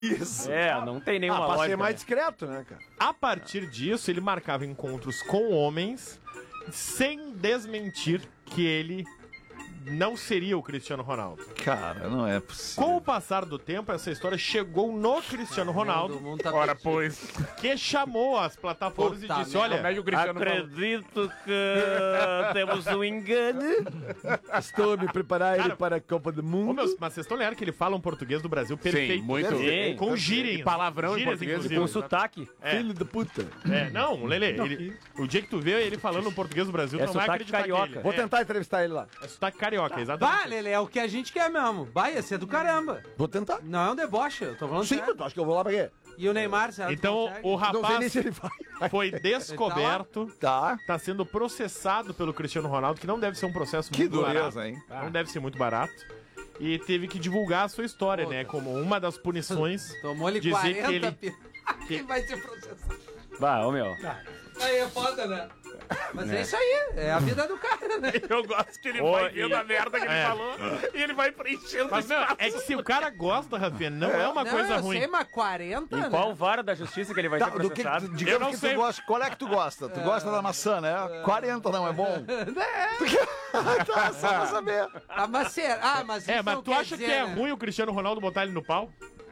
Isso. Não tem nenhuma pra lógica. ser mais discreto, né, cara? A partir disso, ele marcava encontros com homens sem desmentir que ele não seria o Cristiano Ronaldo. Cara, não é possível. Com o passar do tempo, essa história chegou no Cristiano Ronaldo, Ora, pois. que chamou as plataformas Puta e disse, merda. olha, Como é que o Cristiano falou? Acredito que temos um engano. Estou me preparando Cara, para a Copa do ô, Mundo. mas vocês estão ligando que ele fala um português do Brasil perfeito. Sim, muito. Sim. Com gírias. E palavrão em gírias, português. inclusive. Com sotaque. Filho da puta. Não, Lelê, o dia que tu vê ele falando um português do Brasil, É tu não vai sotaque acreditar carioca. que ele Vou tentar entrevistar ele lá. É sotaque carioca, exatamente. Bah, Lelê, é o que a gente quer mesmo. Vai, ia ser do caramba. Vou tentar. Não é um deboche, eu tô falando Sim, sério. tu acha que eu vou lá pra quê? E o Neymar, será que Então, consegue? o Não sei nem rapaz se ele vai. foi descoberto, Tá. tá sendo processado pelo Cristiano Ronaldo, que não deve ser um processo Que muito barato. dureza, hein? Não deve ser muito barato. E teve que divulgar a sua história, né? Como uma das punições. Tomou-lhe dizer 40 que ele- pi- Quem vai ser processado? Vai, ô meu. Aí é foda, né? Mas é isso aí, é a vida do cara, né? Eu gosto que ele Ô, vai vendo a merda que ele É. falou e ele vai preenchendo Mas, meu, espaço. é que se o cara gosta, Rafinha, não é uma Não, coisa eu ruim. sei, mas 40, Em né? qual vara da justiça que ele vai Tá, ser do que, processado? Eu digamos não que sei. tu gosta. Qual é que tu gosta? Tu gosta da maçã, né? 40 não é bom? Tá, só pra saber. Ah, mas será? Ah, mas isso Mas não tu quer acha dizer, que é né? ruim o Cristiano Ronaldo botar ele no pau?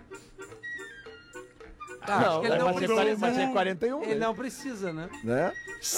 Ah, acho Não, que ele não vai ser 40, precisa. vai ser 41. Ele não precisa, né? Né?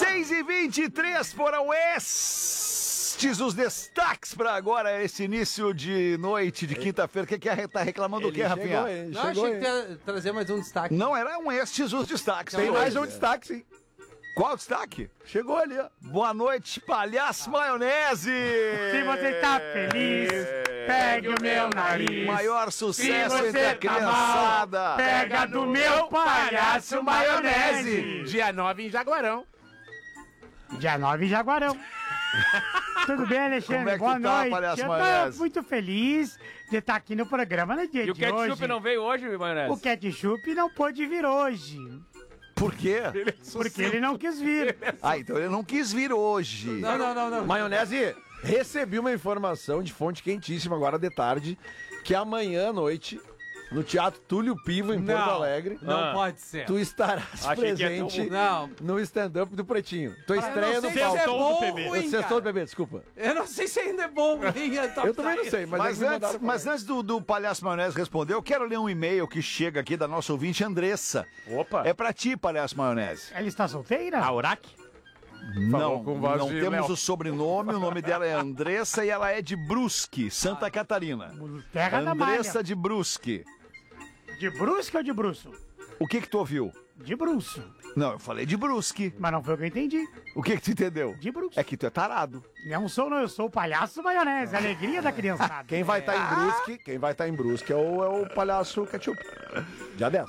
6h23 foram estes os destaques pra agora, esse início de noite de quinta-feira. O que é? Tá reclamando do que, Rafinha? Ele Não, chegou, achei que hein? ia trazer mais um destaque. Não eram estes os destaques. Tem de mais hoje. um destaque, sim. Qual destaque? Chegou ali, ó. Boa noite, palhaço maionese! Se você tá feliz, pegue o meu nariz. Maior Se sucesso você entre a tá mal, criançada. pega do meu palhaço maionese. Dia 9 em Jaguarão. Dia 9 em Jaguarão. Tudo bem, Alexandre? Como é que Boa tu tá, noite. palhaço Eu maionese? tô muito feliz de estar aqui no programa no dia E o de hoje. ketchup não veio hoje, maionese? O ketchup não pôde vir hoje, Por quê? porque ele não quis vir. Ah, então ele não quis vir hoje. Não. Maionese, recebi uma informação de fonte quentíssima agora de tarde, que amanhã à noite, no Teatro Túlio Pivo, em Porto Alegre, Não pode ser. tu estarás Achei que ia ter presente Não. no stand-up do Pretinho. Tua estreia eu no não sei se é palco. bom ou PB. ruim, Sextou do cara. bebê, desculpa. Eu não sei se ainda é bom ou ruim. Eu também não sei, Mas, é que me antes, mandaram mas antes do Palhaço Maionese responder, eu quero ler um e-mail que chega aqui da nossa ouvinte Andressa. Opa. É pra ti, Palhaço Maionese. Ela está solteira? A Urac? Não, com voz não de temos Léo. o sobrenome, o nome dela é Andressa e ela é de Brusque, Santa Catarina. Terra da Malha. Andressa de Brusque. De Brusque ou de Bruço? O que tu ouviu? De Bruço. Não, eu falei de Brusque. Mas não foi o que eu entendi. O que tu entendeu? De Brusque. É que tu é tarado. Não sou, não. Eu sou o palhaço maionese. A alegria da criançada. Quem vai estar em Brusque, é o palhaço ketchup. Dia 10.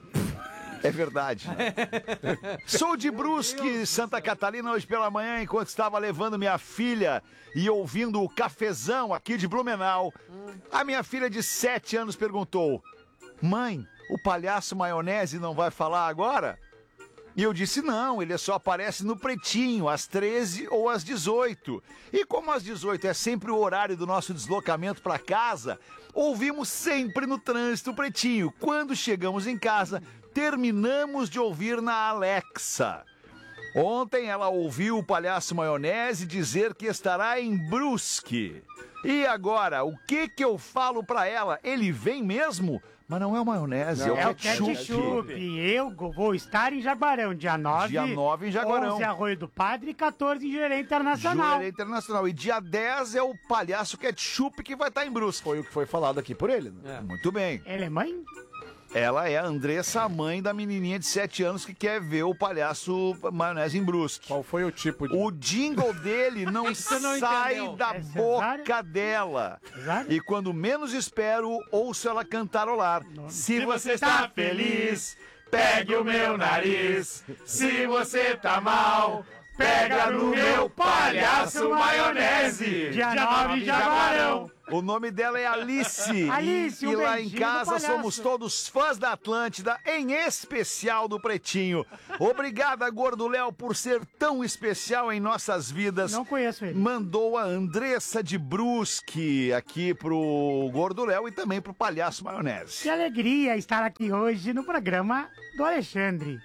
É verdade. Sou de Brusque, Santa Catarina, hoje pela manhã, enquanto estava levando minha filha e ouvindo o cafezão aqui de Blumenau. A minha filha de 7 anos perguntou: mãe, o palhaço maionese não vai falar agora? E eu disse, não, ele só aparece no Pretinho, às 13 ou às 18. E como às 18 é sempre o horário do nosso deslocamento para casa, ouvimos sempre no trânsito o Pretinho. Quando chegamos em casa, terminamos de ouvir na Alexa. Ontem ela ouviu o palhaço maionese dizer que estará em Brusque. E agora, o que eu falo pra ela? Ele vem mesmo? Mas não é o maionese, É é o o ketchup. ketchup. Eu vou estar em Jaguarão, dia 9. Dia 9 em Jaguarão. 11 Arroio do Padre e 14 em Jurerê Internacional. Jurerê Internacional. E dia 10 é o palhaço ketchup que vai estar em Brusque. Foi o que foi falado aqui por ele, né? Muito bem. Ele é mãe? Ela é a Andressa, a mãe da menininha de 7 anos que quer ver o palhaço maionese em Brusque. Qual foi o tipo de... O jingle dele não Você não sai entendeu. da É cesárea? boca dela. Cesárea? E quando menos espero, ouço ela cantarolar. Se você está feliz, pegue o meu nariz. Se você tá mal, pega no meu palhaço maionese. Dia 9, Jaguarão. O nome dela é Alice. Alice, e um lá em beijinho do casa palhaço. somos todos fãs da Atlântida, em especial do Pretinho. Obrigada, Gordo Léo, por ser tão especial em nossas vidas. Não conheço ele. Mandou a Andressa de Brusque aqui pro Gordo Léo e também pro Palhaço Maionese. Que alegria estar aqui hoje no programa do Alexandre.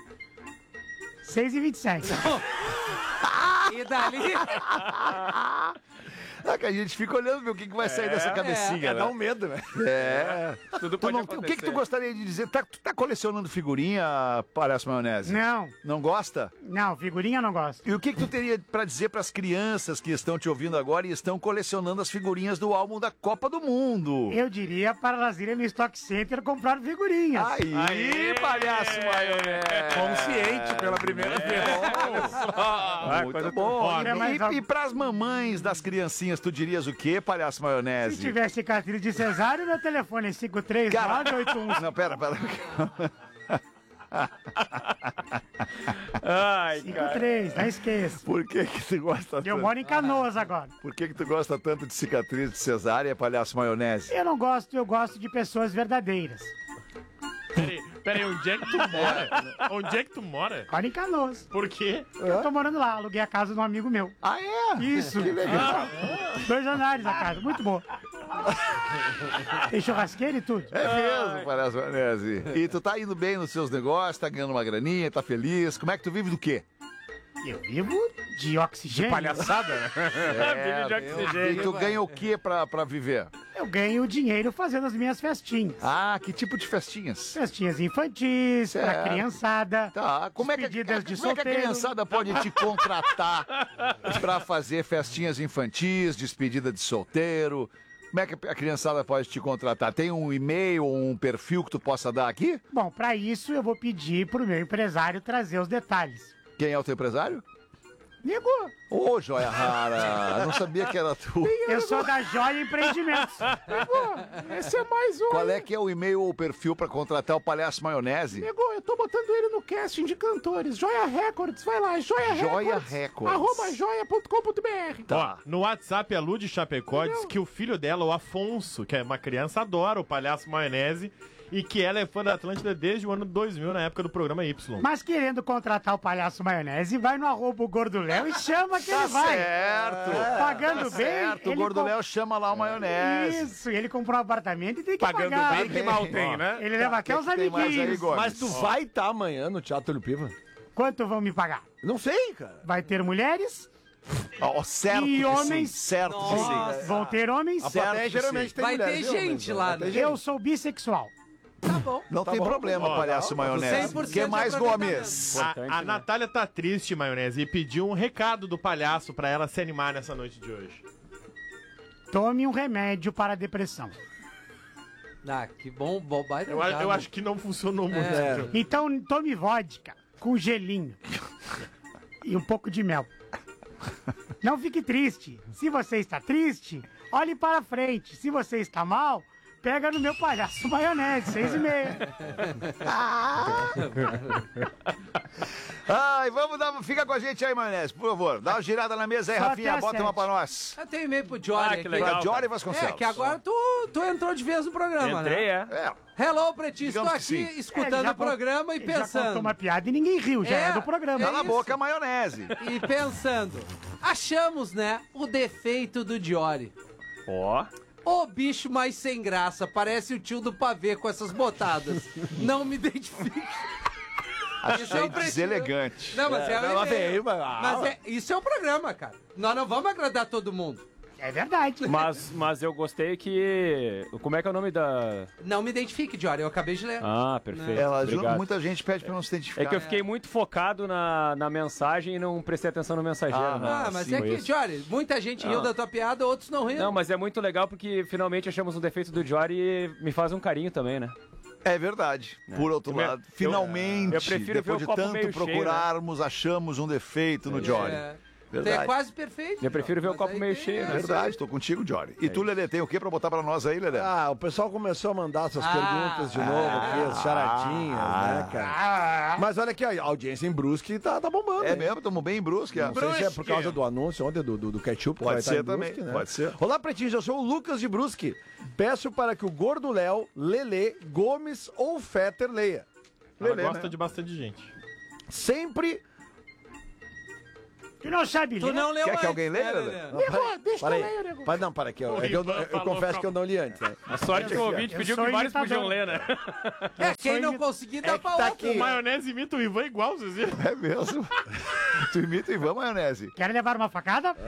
6h27. E dali... É que a gente fica olhando ver o que vai sair dessa cabecinha, né? Dá um medo, né? É. Tudo Tu pode não- o que tu acontecer. gostaria de dizer? Tu tá colecionando figurinha, Palhaço Maionese? Não, Não gosta? não, figurinha eu não gosto. E o que tu teria pra dizer pras crianças que estão te ouvindo agora e estão colecionando as figurinhas do álbum da Copa do Mundo? Eu diria para elas irem no Stock Center comprar figurinhas. Aí, Aê! Palhaço Maionese! Consciente pela primeira vez. Muito coisa bom. É mais algo. E pras mamães das criancinhas, tu dirias o quê, Palhaço Maionese? Se tiver cicatriz de cesárea, meu telefone é 53981. Não, pera. Ai, cara. 53, não esqueça. Por que tu gosta Eu tanto? moro em Canoas agora. Por que tu gosta tanto de cicatriz de cesárea, Palhaço Maionese? Eu não gosto, eu gosto de pessoas verdadeiras. Peraí, onde é que tu mora? Onde é que tu mora? Moro em Canoas. Por quê? Eu tô morando lá, aluguei a casa de um amigo meu. Ah, é? Isso. Que legal. 2 andares a casa, muito boa. Tem churrasqueira e tudo. É mesmo, Palhaço Maionese. E tu tá indo bem nos seus negócios, tá ganhando uma graninha, tá feliz. Como é que tu vive do quê? Eu vivo de oxigênio. Palhaçada, né? Vídeo de oxigênio. E tu ganha o quê pra viver? Eu ganho dinheiro fazendo as minhas festinhas. Ah, que tipo de festinhas? Festinhas infantis, pra Certo. criançada. Tá, como é que Despedidas de como é que a solteiro. criançada pode te contratar pra fazer festinhas infantis, despedida de solteiro? Como é que a criançada pode te contratar? Tem um e-mail ou um perfil que tu possa dar aqui? Bom, pra isso eu vou pedir pro meu empresário trazer os detalhes. Quem é o teu empresário? Nego, Ô, joia rara, não sabia que era tu. eu sou da Joia Empreendimentos. Esse é mais um. Qual é que é o e-mail ou o perfil pra contratar o Palhaço Maionese? Nego, eu tô botando ele no casting de cantores. Joia Records, vai lá, Joia Records. Records. @joia.com.br. Tá. No WhatsApp, a Lu de Chapecó diz que o filho dela, o Afonso, que é uma criança, adora o Palhaço Maionese e que ela é fã da Atlântida desde o ano 2000, na época do programa Y. Mas querendo contratar o Palhaço Maionese, vai no @gordoléo e chama que Tá ele vai. certo. Pagando bem. Certo, o ele Gordo com- Léo chama lá o Maionese. Isso, ele comprou um apartamento e tem que Pagando pagar. bem, que mal tem, né? Ele leva até O os que tem mais aí, amiguinhos. Gomes? Mas tu vai estar amanhã no Teatro Túlio Piva? Quanto vão me pagar? Não sei, cara. Vai ter mulheres, Ó, certo E que homens? sim, certo que sim. vão ter homens. A Certo plateia que geralmente sim. tem Vai ter mulheres, viu, gente mas lá, vai ter né? gente. Eu sou bissexual. Tá bom. Não tem bom. problema, Ó, Palhaço Maionese. 100% Que mais, de Gomes? A Natália tá triste, Maionese, e pediu um recado do palhaço pra ela se animar nessa noite de hoje. Tome um remédio para a depressão. Ah, que bom, baita Eu recado. acho que não funcionou muito. É. Então tome vodka com gelinho e um pouco de mel. Não fique triste. Se você está triste, olhe para frente. Se você está mal, pega no meu Palhaço Maionese, 6,5. Ai, vamos dar. Fica com a gente aí, Maionese, por favor. Dá uma girada na mesa aí, Só Rafinha. até Bota às uma 7. pra nós. Eu tenho e-mail pro Jory que aqui. legal. Pra Jory É, Vasconcelos. que agora tu entrou de vez no programa, Entrei, né? é? É. Hello, Pretinho, estou Digamos que aqui sim. escutando o programa e Ele já contou pensando. uma piada e ninguém riu, já é do programa. Cala a isso. boca, Maionese. E pensando. Achamos, né, o defeito do Jory. Ó. O bicho mais sem graça, parece o tio do pavê com essas botadas. Não me identifique. Achei deselegante. Não, mas é o Ela e-mail. veio, mas... Isso é o programa, cara. Nós não vamos agradar todo mundo. É verdade. Mas eu gostei que... Como é que é o nome da... Não me identifique, Jory, eu acabei de ler. Ah, perfeito. Ela, Obrigado. muita gente pede pra não se identificar. É que eu fiquei muito focado na mensagem e não prestei atenção no mensageiro. Ah, né? Ah, mas Sim, é que, isso. Jory, muita gente riu da tua piada, outros não riram. Não, mas é muito legal porque finalmente achamos um defeito do Jory e me faz um carinho também, né? É verdade. Por outro Eu- lado, finalmente, eu prefiro ver depois o de copo tanto meio cheio, né? procurarmos, achamos um defeito no Jory. É. Verdade. É quase perfeito. Eu prefiro ver o Mas copo aí meio tem- cheio, né? Verdade, tô contigo, Jory. E tu, Lelê, tem o que pra botar pra nós aí, Lelê? Ah, o pessoal começou a mandar essas perguntas de novo aqui, as charadinhas, né, cara? Mas olha aqui, a audiência em Brusque tá bombando. É hein? mesmo, tamo bem em Brusque. Não sei se é por causa do anúncio ontem do ketchup. que Pode vai estar ser em Brusque, também, né? pode ser. Olá, pretinhos, eu sou o Lucas de Brusque. Peço para que o Gordo Léo, Lelê, Gomes ou Fetter leia. Ela Lelê, gosta né? de bastante gente. Sempre... Tu não sabe Tu ler? não leu Quer que antes, alguém leia, né, Lelê? Lelê? Não, para, deixa para eu aí. ler, nego. Não, para aqui. Ó. É que eu confesso que eu não li antes, né? A sorte que o ouvinte Eu pediu sou que vários imitador. podiam ler, né? É, quem sou não imi- conseguir, É dá que pra tá outro. aqui. O maionese imita o Ivan igual, vocês viram? É mesmo? Tu imita o Ivan Maionese. Quer levar uma facada?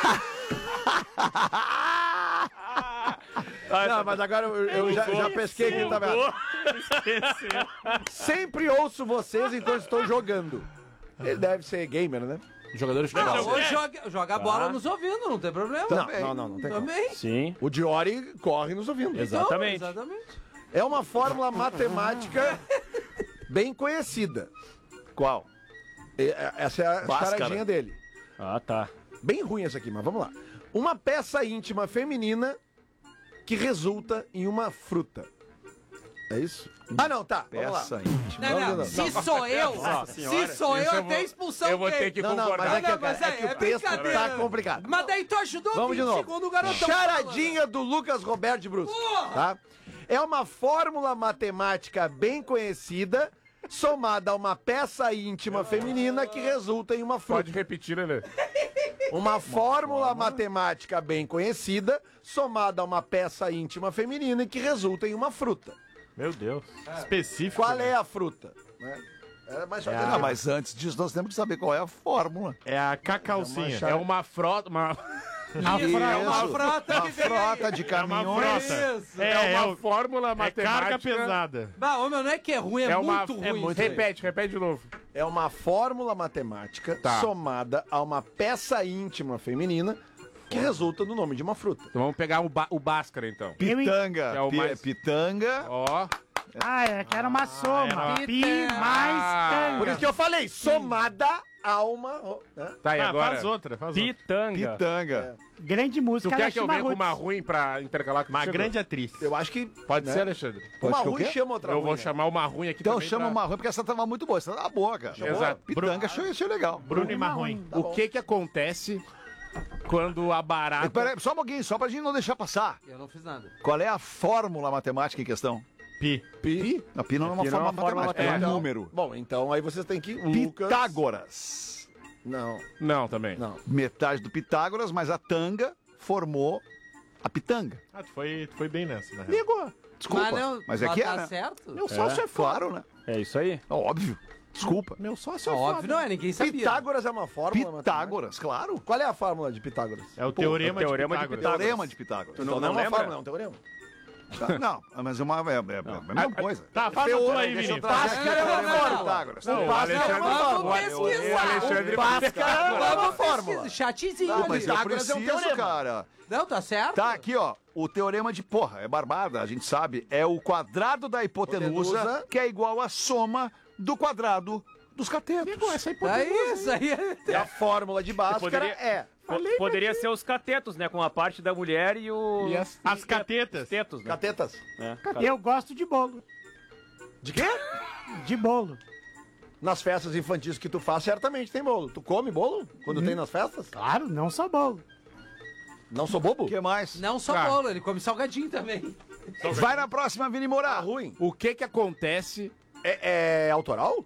Não, mas agora eu já pesquei que tá vendo. Esqueceu. Sempre ouço vocês enquanto estou jogando. Ele deve ser gamer, né? Jogador de Não, futebol. ou joga a bola nos ouvindo, não tem problema. Não tem como. Também. Sim, O Diori corre nos ouvindo. exatamente. Então, exatamente. É uma fórmula matemática bem conhecida. Qual? Essa é a Báscara. charadinha dele. Ah, tá. Bem ruim essa aqui, mas vamos lá. Uma peça íntima feminina que resulta em uma fruta. É isso? Ah, não, tá. Vamos lá. Peça íntima. Não, se sou eu, até expulsão eu vou tem. ter que Não, concordar. mas é que, Não, mas é que é o texto brincadeira. tá complicado. Mas daí tu ajudou Vamos de 20 novo. segundos o garotão. Charadinha do Lucas Roberto de Brusque. Tá? É uma fórmula matemática bem conhecida, somada a uma peça íntima feminina que resulta em uma fruta. Pode repetir, Lelê. Uma fórmula matemática bem conhecida, somada a uma peça íntima feminina e que resulta em uma fruta. Meu Deus. Específico. Qual né? é a fruta? Né? É mais fácil. Ah, mas antes disso nós temos que saber qual é a fórmula. É a cacaucinha. É uma frota. É uma frota Uma que vem. frota de É uma caminhões. frota. Isso. É uma o- fórmula é matemática. carga pesada. Bah, ô, meu, não é que é ruim, é, muito ruim. isso aí. Repete de novo. É uma fórmula matemática Tá. somada a uma peça íntima feminina que resulta no nome de uma fruta. Então vamos pegar o Bhaskara, então. Pitanga. É o mais- Pitanga. Ó. Ah, é que era uma soma. era- Pi mais tanga. Por isso que eu falei, somada a uma... né? Tá, e agora? Faz outra, faz outra. Pitanga. Pitanga. Grande Tu música quer da que eu venha com Chimarruts. uma ruim pra intercalar com Uma contigo? grande atriz. Eu acho que... Pode né? ser, Alexandre? Uma ser o ruim quê? chama outra Eu ruim, vou né? chamar uma ruim aqui Então também. chama pra- uma ruim, porque essa tava muito boa. Essa tava boa, cara. Exato. Pitanga, achei legal. Bruno e Marrom. O que que acontece quando a barata... Peraí, só um pouquinho, só pra gente não deixar passar. Eu não fiz nada. Qual é a fórmula matemática em questão? Pi. Pi? A pi não é uma Pi não é fórmula uma fórmula matemática, é um Então, número. Bom, então aí vocês têm que... Lucas... Pitágoras. Não, Não, também. não. Metade do Pitágoras, mas a tanga formou a pitanga. Ah, tu foi bem nessa, na real. Amigo, Desculpa, mas é que é, tá né? certo? meu sócio é foda. Claro, né? É isso aí. Óbvio. Desculpa. Meu sócio é Óbvio, foda. não é, ninguém sabia. Pitágoras é uma fórmula matemática? Pitágoras, claro. Qual é a fórmula de Pitágoras? É o teorema, o teorema de de Pitágoras. Pitágoras. Teorema de Pitágoras. Então não é uma lembra? fórmula, é um teorema. Tá, não, mas é a mesma coisa. Tá, faz a tua aí, Deixa eu Vini. trazer aqui o Não, teorema não, de não. Pitágoras. Não, o Bhaskara é uma Alexandre... fórmula. pesquisar. O Alexandre... Bhaskara é uma Vamos fórmula. pesquisar. Chatzinho Não, ali. mas eu Pitágoras é um preciso, teorema. cara. Não, tá certo? Tá aqui, ó. O teorema de, porra, é barbada, a gente sabe. É o quadrado da hipotenusa, Hipotenusa. que é igual à soma do quadrado dos catetos. Essa É hipotenusa. isso aí. E a fórmula de Bhaskara Poderia- é... Poderia ser os catetos, né? Com a parte da mulher e o... E as- As catetas. Os tetos, né? Catetas. É. Eu gosto de bolo. De quê? De bolo. Nas festas infantis que tu faz, certamente tem bolo. Tu come bolo quando tem nas festas? Claro, não só bolo. Não sou bobo? O que mais? Não só Tá. bolo, ele come salgadinho também. Vai na próxima, Vini Moura. Ruim. O que que acontece... É autoral?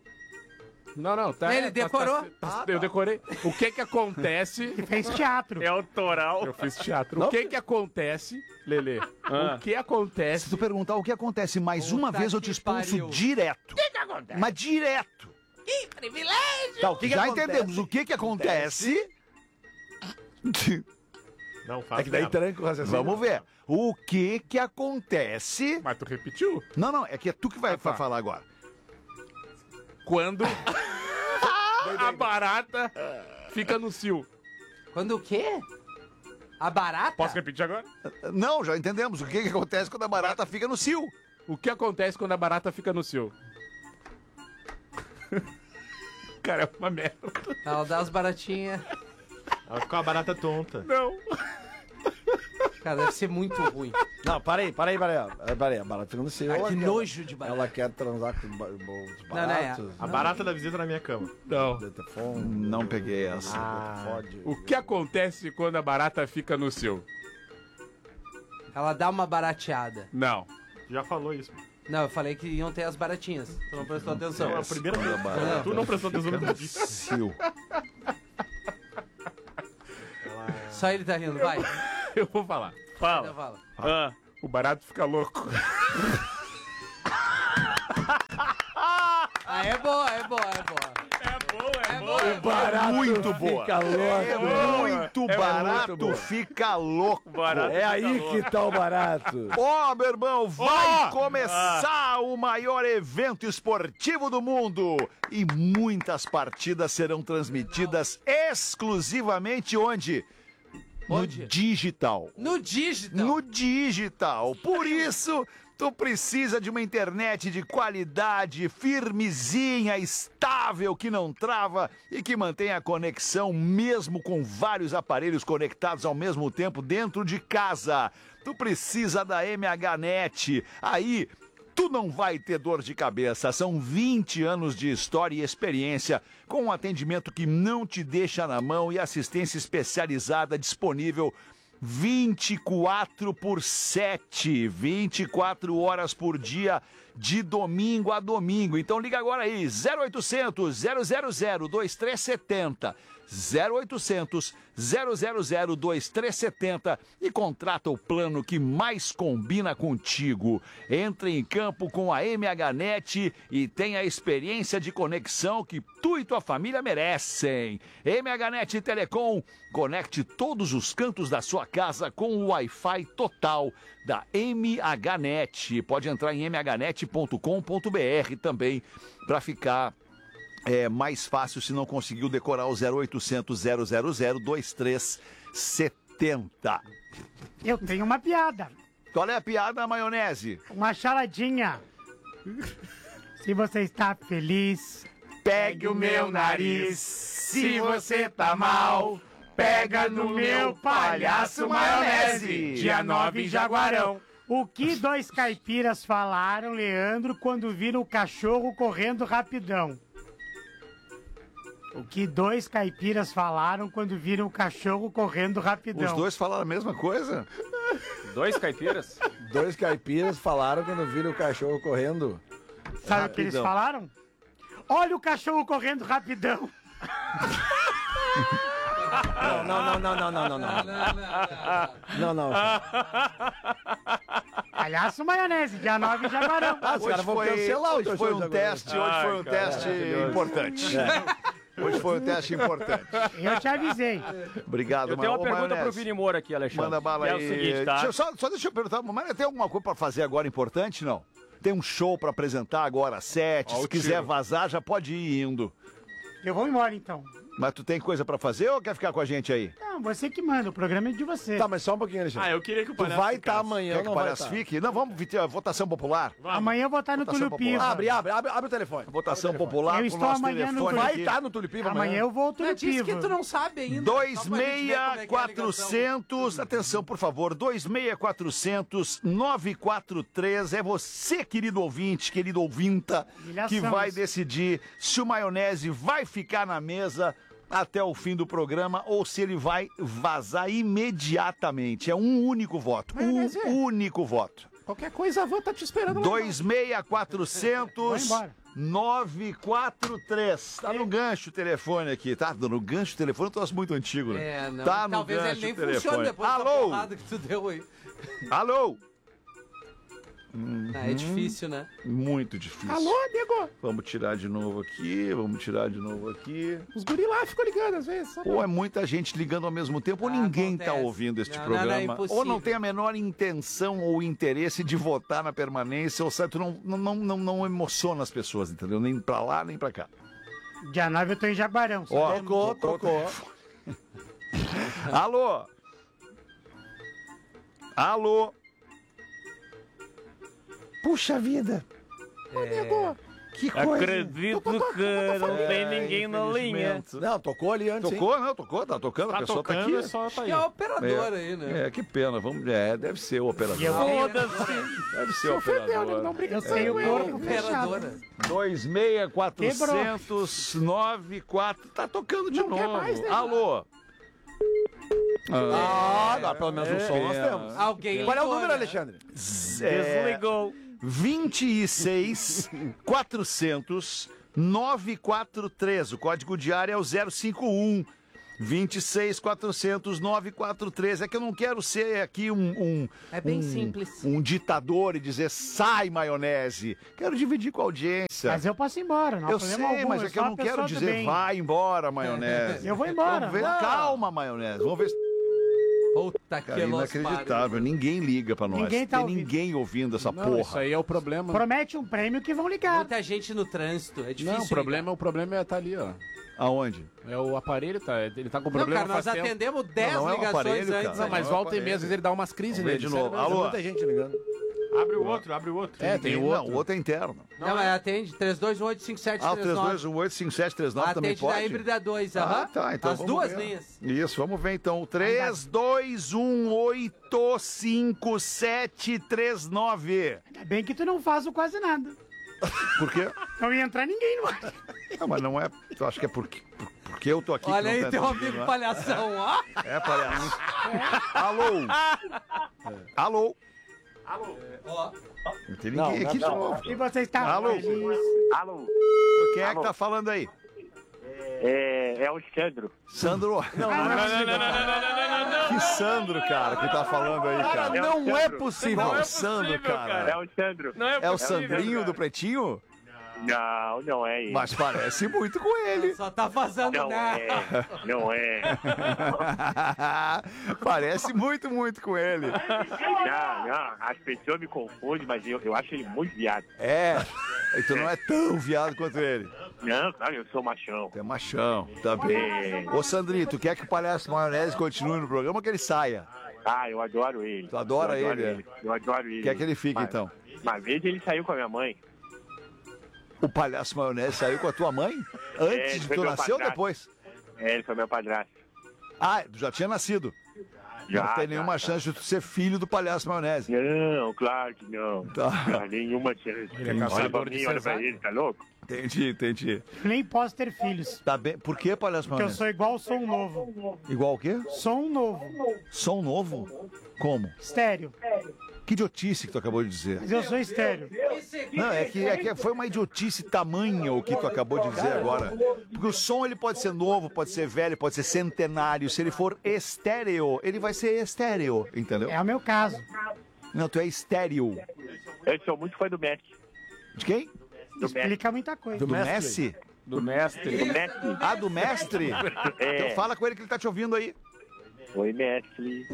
Não, tá... Ele decorou? Eu decorei. O que que acontece... Fez teatro. É autoral. Eu fiz teatro. Não, O que que acontece, Lelê? O que Se acontece... tu perguntar o que acontece mais uma Puta vez, eu te que expulso pariu. direto. O que acontece? Mas direto. Tá, o que Já acontece? entendemos o que acontece. Não, faz É que daí mesmo. tranca o raciocínio. Vamos ver. O que acontece... Mas tu repetiu? Não, é que é tu que vai tá. falar agora. Quando a barata fica no cio. Quando o quê? A barata? Posso repetir agora? Não, já entendemos. O que acontece quando a barata fica no cio. O que acontece quando a barata fica no cio? Cara, é uma merda. Ela dá as baratinhas. Ela ficou uma barata tonta. Não. Cara, deve ser muito ruim. Não, parei. A barata fica no seu. Ah, que nojo de barata. Ela quer transar com os baratos. A barata da visita na minha cama. Não. Não peguei essa. Fode. O que acontece quando a barata fica no seu? Ela dá uma barateada. Não. Já falou isso. Não, eu falei que iam ter as baratinhas. Tu não prestou atenção. É a primeira vez. barata Tu não prestou atenção no que eu disse. Sil. Só ele tá rindo, vai. Eu vou falar. Então fala. Ah, o barato fica louco. Ah, é boa. Barato muito boa. Fica louco. Muito barato, fica louco. É aí que tá o barato. Ó, meu irmão, vai começar o maior evento esportivo do mundo. E muitas partidas serão transmitidas exclusivamente onde? Onde? No digital. No digital. No digital. Por isso, tu precisa de uma internet de qualidade, firmezinha, estável, que não trava e que mantém a conexão mesmo com vários aparelhos conectados ao mesmo tempo dentro de casa. Tu precisa da MHNet. Aí, tu não vai ter dor de cabeça. São 20 anos de história e experiência, com um atendimento que não te deixa na mão e assistência especializada disponível 24/7, 24 horas por dia, de domingo a domingo. Então liga agora aí, 0800 000 2370, 0800 000 2370 e contrata o plano que mais combina contigo. Entre em campo com a MHNet e tenha a experiência de conexão que tu e tua família merecem. MHNet Telecom, conecte todos os cantos da sua casa com o Wi-Fi total da MHNet. Pode entrar em mhnet.com.br também para ficar mais fácil se não conseguiu decorar o 0800 000 2370. Eu tenho uma piada. Qual é a piada, maionese? Uma charadinha. Se você está feliz, Pegue o meu nariz. Se você tá mal, pega no meu palhaço maionese. Dia 9 em Jaguarão. o que dois caipiras falaram, Leandro, quando viram o cachorro correndo rapidão? O que dois caipiras falaram quando viram o cachorro correndo rapidão? Os dois falaram a mesma coisa? Dois caipiras? Dois caipiras falaram quando viram o cachorro correndo. Sabe o que eles falaram? Olha o cachorro correndo rapidão. Não. Palhaço maionese, dia 9 em Jaguarão. Ah, os caras vão cancelar o Hoje teu foi show um de agora. teste, hoje foi um teste importante. Hoje foi um teste importante. Eu te avisei. Obrigado, Eu tenho uma Ô, pergunta Maionese, pro Vini Moura aqui, Alexandre. Manda bala que aí. É o seguinte, tá? Deixa eu perguntar, mas tem alguma coisa pra fazer agora importante, não? Tem um show pra apresentar agora às 7. Ó, Se o quiser tiro. vazar, já pode ir indo. Eu vou embora então. Mas tu tem coisa pra fazer ou quer ficar com a gente aí? Não, você que manda, o programa é de você. Tá, mas só um pouquinho, Alexandre. Eu queria que o Tu palhaço vai estar ficasse. amanhã, Quer que não o vai palhaço tá? fique? Não, vamos votação popular. Amanhã eu vou estar no Votação Túlio Piva. popular. Abre o telefone. Votação popular Eu com o estou nosso amanhã no telefone Vai Vai aqui. estar no Tulipiva Amanhã eu vou ao Não, Túlio disse que Piva. tu não sabe ainda. Só pra gente ver como é que é a ligação. 26400, atenção por favor, 26400 943, é você, querido ouvinte, querido ouvinta, Humilhação que vai isso. decidir se o Maionese vai ficar na mesa até o fim do programa ou se ele vai vazar imediatamente. É um único voto, Maionese. um único voto. Qualquer coisa, a van tá te esperando lá. 26400 embora. 943. Tá no gancho o telefone aqui, tá? No gancho o telefone, eu tô muito antigo, né? É, não. Tá no Talvez ele gancho nem o telefone. funcione depois da Alô? porrada que tu deu aí. Alô? É difícil, né? Muito difícil. Alô, nego? Vamos tirar de novo aqui, vamos tirar de novo aqui. Os guri lá ficam ligando às vezes. Só Ou é muita gente ligando ao mesmo tempo, ou ninguém tá Acontece. ouvindo este Não, programa. não, é impossível. Ou não tem a menor intenção ou interesse de votar na permanência, ou seja, tu não emociona as pessoas, entendeu? Nem pra lá, nem pra cá. Dia 9 eu tô em Jaguarão. Ó, Tocou. Alô? Alô? Puxa vida. É. Nego, Que coisa. Acredito que não tem ninguém na linha. Não, tocou ali antes, hein? Tocou, não, tocou, tá tocando, a Tá pessoa tocando, tá aqui. é só tá aí. É a operadora aí, né? Que pena, deve ser o operador. Deve ser o operador. Eu tenho o corpo fechado. Operadora. 26494, tá tocando de Não quer novo. mais, né? Alô? Agora pelo menos um som nós temos. Alguém Qual é o ligou, número, né? Alexandre? Desligou. 26 400 943. O código de área é o 051. 26 400 943. É que eu não quero ser aqui É bem simples. um ditador e dizer sai maionese. Quero dividir com a audiência. Mas eu posso ir embora, não há Eu problema sei, algum. mas é que eu sou não uma quero pessoa do dizer bem. vai embora maionese. Eu vou embora. Vamos ver, Não. calma maionese. Vamos ver se... Puta que Cara, inacreditável. Ninguém liga pra nós. Ninguém tá Tem ouvindo. ninguém ouvindo essa Não, porra. isso aí é o problema. Promete um prêmio que vão ligar. Muita gente no trânsito, é difícil. Não, o problema é tá ali, ó. Aonde? É o aparelho, ele tá com Não, problema cara, nós faz tempo. atendemos 10 Não, não é um ligações aparelho, antes. cara. Não, mas Não, volta e aparelho. meia, às vezes ele dá umas crises Vamos ver nele. de novo. Alô? Muita gente ligando. Abre o outro. É, tem o outro. Não, o outro é interno. Não, mas atende 32185739. Ah, o 32185739 também Atende pode? da híbrida 2, aham. Ah, tá. Então As vamos duas ver. linhas. Isso, vamos ver então. 32185739. Ainda bem que tu não faz o quase nada. Por quê? Não ia entrar ninguém no ar. Não, mas não é. Eu acho que é porque eu tô aqui. que Olha não aí, tá teu entrando amigo ninguém, não é? palhação, ó. É, palhaço. Alô? Alô? Ó. Não tem ninguém aqui de novo. E você está Alô? feliz? Alô, Quem é que tá falando aí? é o Sandro. Sandro. Não, Que Sandro, cara, que tá falando aí, cara. Não é possível. Qual é o Sandro, cara? É o Sandro. Não é É o possível, Sandrinho cara. do Pretinho? Não, não é ele. Mas parece muito com ele. Só tá vazando Não nada. é, não é. Parece muito com ele. Não, as pessoas me confundem, mas eu acho ele muito viado. É. Então não é tão viado quanto ele. Não, claro, eu sou machão. É machão, tá bem. Ô Sandrinho, tu quer que o Palhaço Maionese continue no programa ou que ele saia? Ah, eu adoro ele. Tu adora Eu adoro ele, Eu adoro ele. Quer que ele fique, Mas- então? Uma vez ele saiu com a minha mãe. O Palhaço Maionese saiu com a tua mãe? Antes ele de foi tu meu nascer ou padrasto. depois? Ele foi meu padrasto. Ah, tu já tinha nascido. Já, Não tem já, nenhuma chance de tu ser filho do Palhaço Maionese. Não, claro que não. Tá. Não, nenhuma chance. Ele é Olha caçador pra de mim, olha pra cesárea. ele, tá louco? Entendi. Nem posso ter filhos. Tá bem. Por que, Palhaço Porque eu Maionese? sou igual som novo. Igual o quê? Som novo. Som novo? Como? Estéreo. Que idiotice que tu acabou de dizer. Mas eu sou estéreo. Não, é que foi uma idiotice tamanha o que tu acabou de dizer agora. Porque o som ele pode ser novo, pode ser velho, pode ser centenário. Se ele for estéreo, ele vai ser estéreo, entendeu? É o meu caso. Não, tu é estéreo. Eu sou muito fã do Messi. De quem? Do Messi. Explica muita coisa. Do Messi? Do mestre. Do Messi. Ah, do mestre? É. Então fala com ele que ele tá te ouvindo aí. Oi, Messi.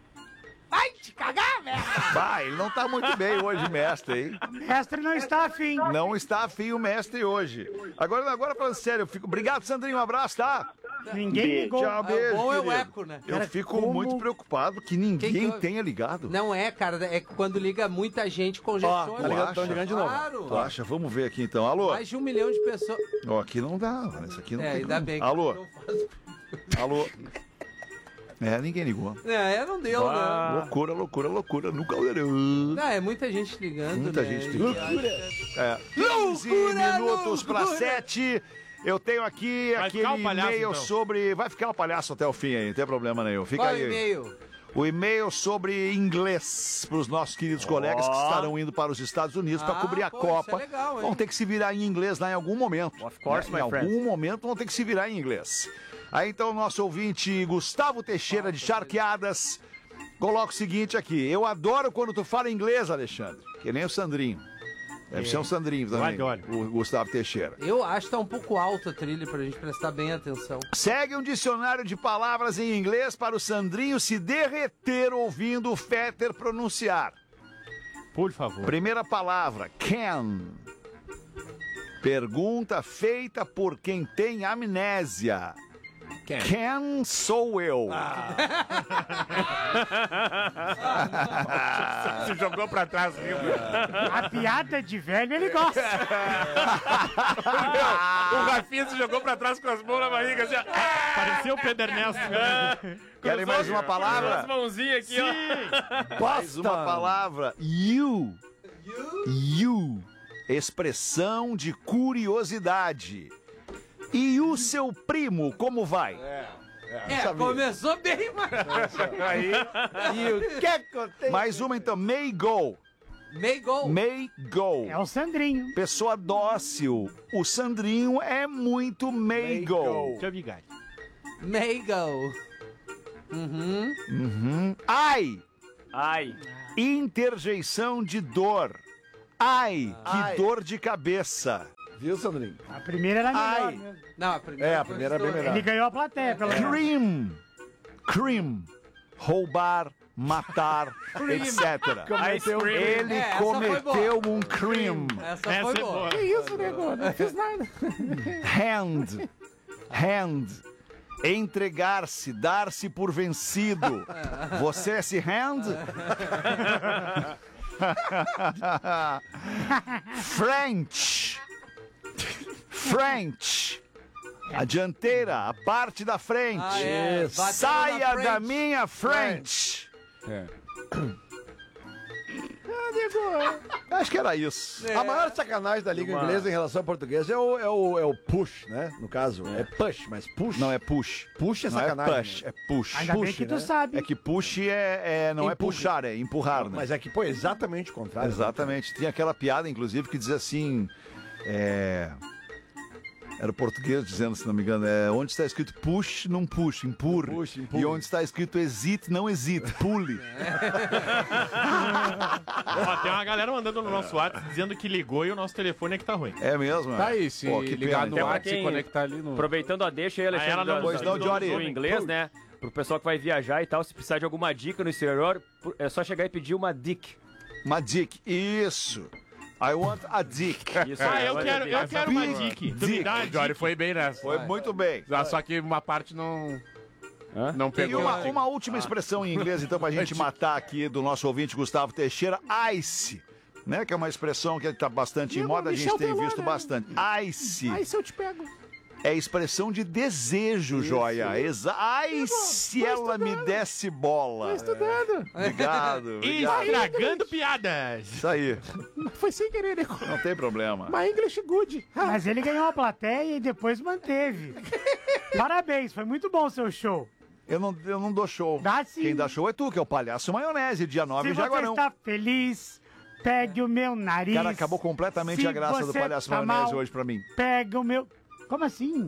Vai, ele não tá muito bem hoje, mestre, hein? Mestre não está afim. Não está afim o mestre hoje. Agora falando sério, eu fico... Obrigado, Sandrinho, um abraço, tá? Ninguém ligou. Tchau, beijo, bom é o querido. eco, né? Eu fico como- muito preocupado que Que ninguém houve? tenha ligado. Não é, cara, é quando liga muita gente congestiona. Ó, tá ligado? Tão ligando de novo. Claro. Tu acha? Vamos ver aqui então. Alô? Mais de 1 milhão de pessoas. Ó, aqui não dá, mano. Isso aqui não tem Ainda como. bem que Alô? eu não faço- Alô? É, ninguém ligou. Não deu, né? Loucura no caldeirão. Não, é muita gente ligando, Muita né? gente E ligando. acha- 15 Loucura, minutos para loucura. 7. Eu tenho aqui Vai ficar aquele o palhaço, e-mail então. sobre... Vai ficar o palhaço até o fim aí, não tem problema nenhum. Fica Qual é o aí. e-mail? O e-mail sobre inglês para os nossos queridos colegas que estarão indo para os Estados Unidos para Ah, cobrir a pô, Copa. isso é legal, hein? Vão ter que se virar em inglês lá em algum momento. Of course, Em my algum friend. momento vão ter que se virar em inglês. Aí então o nosso ouvinte Gustavo Teixeira de Charqueadas coloca o seguinte aqui. Eu adoro quando tu fala inglês, Alexandre. Que nem o Sandrinho. Deve ser um Sandrinho também. Olha. O Gustavo Teixeira. Eu acho que tá um pouco alta a trilha pra gente prestar bem atenção. Segue um dicionário de palavras em inglês para o Sandrinho se derreter ouvindo o Fetter pronunciar. Por favor. Primeira palavra, can. Pergunta feita por quem tem amnésia. Quem sou eu? Se jogou pra trás, viu? A piada de velho ele gosta. O Rafinha se jogou pra trás com as mãos na barriga, assim, ó. Pareceu o Pedro Ernesto. Querem mais uma As palavra? mãozinhas aqui, ó. Mais uma palavra. You. Expressão de curiosidade. E o seu primo, como vai? Começou bem, mano. E o que acontece? Mais uma então. May go. May go. May go. É o Sandrinho. Pessoa dócil. O Sandrinho é muito may go. Deixa eu ligar. May go. Ai. Ai. Interjeição de dor. Ai, que Ai. dor de cabeça. Viu, Sandrinho? A primeira era melhor. Ai. Mesmo. Não, a primeira. É, a primeira é bem melhor. Ele ganhou a plateia, pelo menos. Cream. Roubar, matar, etc. Cometeu Ele essa foi cometeu um crime. Essa foi Essa é boa. boa. Que isso, nego? Não fiz nada. Hand. Entregar-se, dar-se por vencido. Você se hand? French. A dianteira, a parte da frente. Ah, é. Bateu na Saia frente. da minha frente. Acho que era isso. A maior sacanagem da língua inglesa em relação ao português é o push, né? No caso, é push, mas push. Não é push. Push é Não é sacanagem. push, é push. Ainda bem Push, que tu né? sabe. É que push não é Empurra. puxar, é empurrar, né? Mas é que, pô, é exatamente o contrário. Exatamente. Tinha aquela piada, inclusive, que dizia assim. Era o português dizendo, se não me engano, onde está escrito push, não push, empurre. Push, empurre. E onde está escrito hesite, não hesite, pule. Ó, tem uma galera mandando no nosso WhatsApp dizendo que ligou e o nosso telefone é que tá ruim. É mesmo? Tá aí, se Pô, que ligar pena, no então. WhatsApp e quem- conectar ali no... Aproveitando a deixa aí, Alexandre, ela não- pois não, Jory. do inglês, né? Pro pessoal que vai viajar e tal, se precisar de alguma dica no exterior, é só chegar e pedir uma dick. Uma dick. Isso. I want a dick. Isso Ah, aí, eu olha quero bem. uma dick. Tu me dá a O Jory dick. foi bem nessa. Foi muito bem. Só que uma parte não E pegou. uma última expressão em inglês, então, pra gente matar aqui do nosso ouvinte Gustavo Teixeira, ice. Né, que é uma expressão que está bastante em moda, a gente tem visto bastante. Ice. Aí se eu te pego. É expressão de desejo, joia. Ai, se ela me desse bola. Estudando. Obrigado. Estragando piadas. Isso aí. Foi sem querer, nego. Não tem problema. My English good. Mas ele ganhou a plateia e depois manteve. Parabéns, foi muito bom o seu show. Eu não dou show. Dá sim. Quem dá show é tu, que é o Palhaço Maionese, dia 9 Se em você Jaguarão. está feliz, pegue o meu nariz. Cara, acabou completamente Se a graça do você Palhaço tá Maionese mal, hoje pra mim. Pega o meu... Como assim?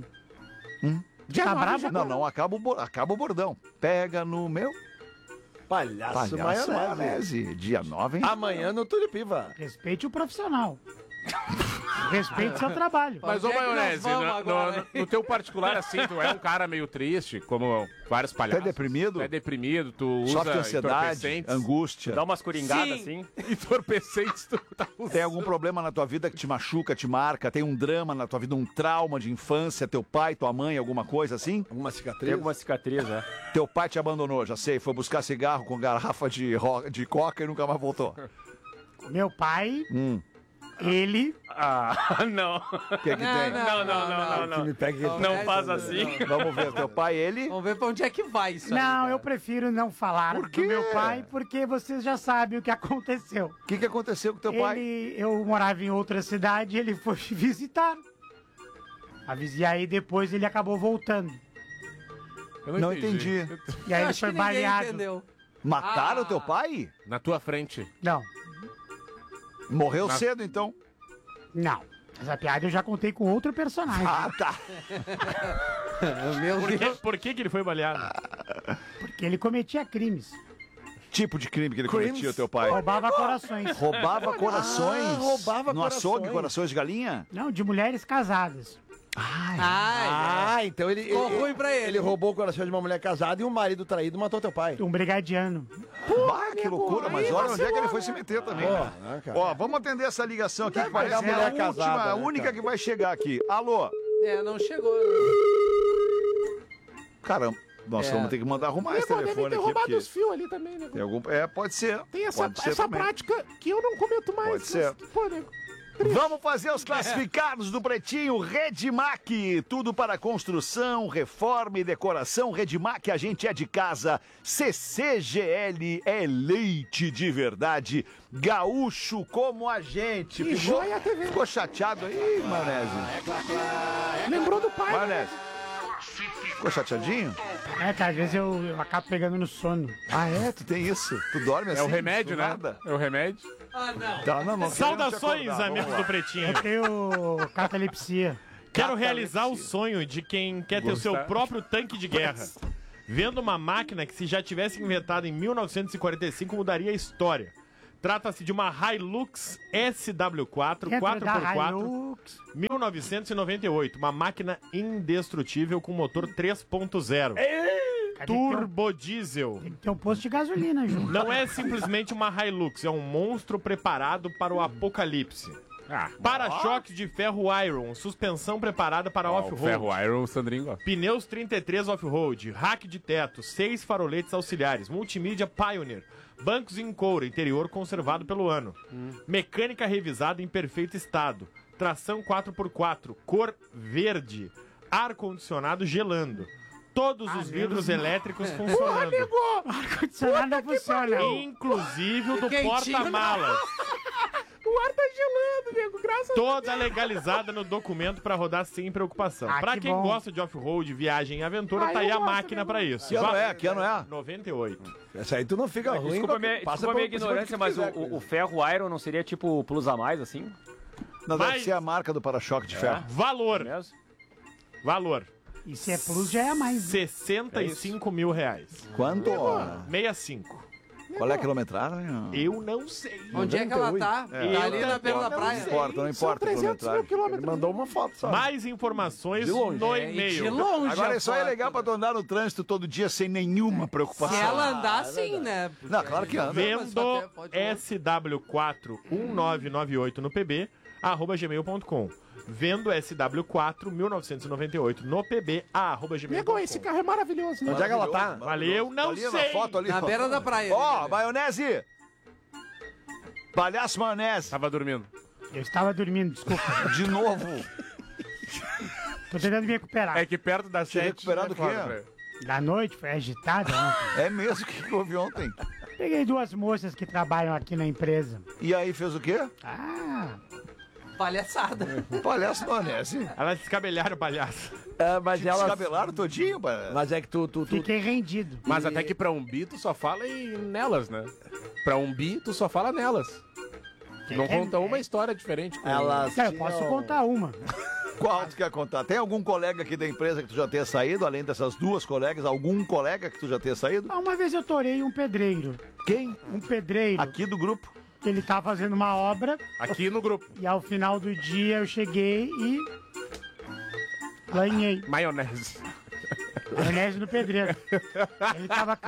Tá bravo? Não, acaba o bordão. Pega no meu Palhaço, Palhaço maionese. Maionese, dia 9 em Amanhã no Tulipiva. Respeite o profissional. Respeite seu trabalho. Mas, ô Onde é que nós Maionese, vamos agora, no teu particular, assim, tu é um cara meio triste, como vários palhaços. deprimido? Tu é deprimido, tu usa sofre ansiedade, entorpecentes. angústia. Dá umas coringadas Sim. assim. Entorpecentes, tu tá usando. Tem algum problema na tua vida que te machuca, te marca? Tem um drama na tua vida, um trauma de infância? Teu pai, tua mãe, alguma coisa assim? Alguma Tem cicatriz? alguma cicatriz, né? Teu pai te abandonou, já sei. Foi buscar cigarro com garrafa de coca e nunca mais voltou. Meu pai, ele... Ah, não. O que tem? Não. Me pega que- Não faz assim. Vamos ver. Teu pai, ele... Vamos ver pra onde é que vai isso aí. Não, cara. eu prefiro não falar Por do quê? meu pai, porque vocês já sabem o que aconteceu. O que aconteceu com teu pai? Eu morava em outra cidade, ele foi visitar. E aí depois ele acabou voltando. Eu Não entendi. E aí Eu ele acho foi que ninguém baleado. entendeu. Mataram Ah. teu pai? Na tua frente. Não, Morreu Mas- cedo, então. não. Essa piada eu já contei com outro personagem. Ah, tá. Meu Deus. Por que ele foi baleado? Porque ele cometia crimes. Tipo de crime que ele cometia, teu pai? Roubava corações. Roubava corações? roubava no corações. açougue, corações de galinha? Não, de mulheres casadas. Ai, Ah, então ele... Ficou ruim pra ele. Ele roubou o coração de uma mulher casada e um marido traído matou teu pai. Um brigadiano. Ah, que loucura, mas olha onde é que ele foi se meter também. né, cara? Ó, vamos atender essa ligação aqui, que parece pegar que é a mulher última, casada, a né, única cara? que vai chegar aqui. Alô? não chegou. Cara, nós vamos ter que mandar arrumar esse telefone Deve ter aqui. roubado Porque os fios ali também, né? tem algum... pode ser. Tem essa também. prática que eu não cometo mais. Pode ser. Pô, nego. Vamos fazer os classificados do Pretinho. Redmac, tudo para construção, reforma e decoração. Redmac, a gente é de casa. CCGL é leite de verdade. Gaúcho como a gente. E Joia TV. Ficou chateado aí, Maionese? Lembrou do pai. Maionese. Ficou chateadinho? Às vezes eu acabo pegando no sono. Ah, é? Tu tem isso? Tu dorme assim? É o remédio, do né? nada? É o remédio. Ah, não. Tá, não Saudações, queremos te acordar. amigos Vamos do lá. Pretinho. Eu tenho catalepsia. Quero realizar o sonho de quem quer ter o seu Gostar. próprio tanque de guerra. Vendo uma máquina que, se já tivesse inventada em 1945, mudaria a história. Trata-se de uma Hilux SW4 Dentro da 4x4 Hilux. 1998. Uma máquina indestrutível com motor 3.0. Turbo diesel. Tem que ter um posto de gasolina junto. Não é simplesmente uma Hilux, é um monstro preparado para o apocalipse. Para-choques de ferro Iron, suspensão preparada para off-road. Ferro Iron, o Sandrinho gosta. Pneus 33 off-road, rack de teto, 6 faroletes auxiliares, multimídia Pioneer, bancos em couro, interior conservado pelo ano, mecânica revisada em perfeito estado, tração 4x4, cor verde, ar-condicionado gelando, todos os vidros elétricos funcionando, Ar-condicionado não funciona. inclusive o do Quentinho, porta-malas. O ar tá gelando, nego, graças Toda legalizada no documento para rodar sem preocupação. Ah, Pra que quem bom. gosta de off-road, viagem e aventura, Ah, tá aí eu a gosto, máquina né, pra isso. Que ano é? Que ano é? 98. Essa aí tu não fica ruim. Desculpa minha por ignorância, mas o ferro Iron não seria tipo plus a mais, assim? Não, deve Mas- ser a marca do para-choque de ferro. Valor. Mesmo? Valor. E se é plus, já é a mais. 65 mil reais. Quanto? 65. Qual é a quilometragem? Eu não sei. Onde é que ela tá? É. Tá ali na beira da Não praia. importa, não importa a quilometragem. Ele mandou uma foto só. Mais informações De longe. no É, e de e-mail. longe. Agora a isso aí é foto. legal pra tu andar no trânsito todo dia sem nenhuma preocupação. Se ela andar assim, né? Não, claro que anda. Vendo Mas pode- SW41998 no PB, @gmail.com. Vendo SW4 1998 no PB, @gmail.com. Nego, esse carro é maravilhoso, né? Onde é que ela tá? Valeu, não Ali na sei. foto ali. Na ó. beira da praia. Ó, maionese! Palhaço maionese, Tava dormindo. Eu estava dormindo, desculpa. de novo. Tô tentando me recuperar. É que perto das Se 7... recuperar do quê? Da noite, foi agitada ontem. É mesmo que houve ontem. Peguei duas moças que trabalham aqui na empresa. E aí fez o quê? Ah, Palhaçada. Palhaço maionese. Elas descabelharam o palhaço. Mas Descabelaram todinho, palhaço. Mas é que tu fiquei rendido. Mas até que pra um bi, tu só fala nelas, né? Pra um bi, tu só fala nelas. Tu não conta uma história diferente com elas Não, eu posso contar uma. Qual tu quer contar? Tem algum colega aqui da empresa que tu já tenha saído, além dessas duas colegas? Algum colega que tu já tenha saído? Ah, uma vez eu torei um pedreiro. Quem? Um pedreiro. Aqui do grupo. Que ele tava fazendo uma obra aqui no grupo. e ao final do dia eu cheguei e ganhei. Maionese. Maionese no pedreiro. Ele tava.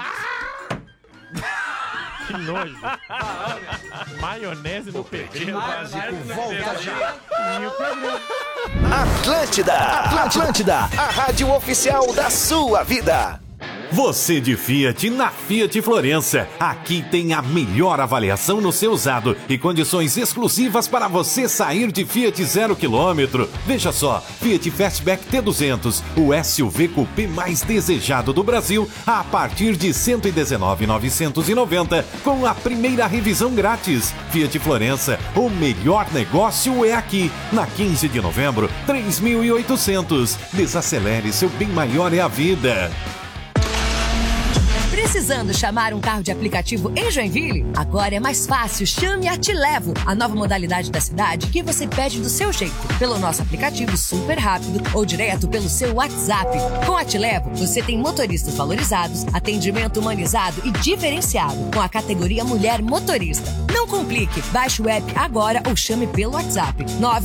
Que nojo. Maionese no pedreiro. E o pedreiro. Atlântida, a rádio oficial da sua vida. Você de Fiat na Fiat Florença. Aqui tem a melhor avaliação no seu usado e condições exclusivas para você sair de Fiat 0 km. Veja só, Fiat Fastback T200, o SUV coupé mais desejado do Brasil, a partir de R$ 119.990, com a primeira revisão grátis. Fiat Florença, o melhor negócio é aqui. Na 15 de novembro, 3.800. Desacelere, seu bem maior é a vida. Precisando chamar um carro de aplicativo em Joinville? Agora é mais fácil. Chame a Te Levo, a nova modalidade da cidade que você pede do seu jeito, pelo nosso aplicativo super rápido ou direto pelo seu WhatsApp. Com a Te Levo, você tem motoristas valorizados, atendimento humanizado e diferenciado, com a categoria Mulher Motorista. Não complique, baixe o app agora ou chame pelo WhatsApp